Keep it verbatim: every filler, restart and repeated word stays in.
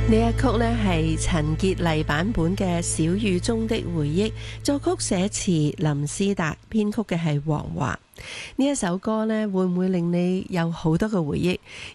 呢一曲呢係陳潔麗版本嘅《小雨中的回憶》，作曲寫詞林思達，編曲嘅係黃華。呢一首歌呢，會唔會令你有好多嘅回憶？